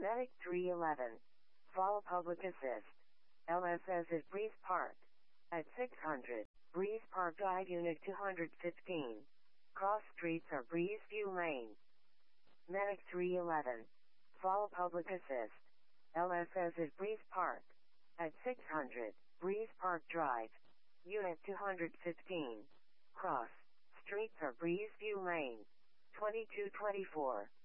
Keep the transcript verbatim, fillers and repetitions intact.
Medic three eleven. Fall Public Assist. L S S at Breeze Park. At six hundred. Breeze Park Guide Unit two fifteen. Cross streets are Breeze View Lane. Medic three eleven. Fall Public Assist. L S S at Breeze Park. At six hundred. Breeze Park Drive. Unit two fifteen. Cross streets are Breeze View Lane. twenty-two twenty-four.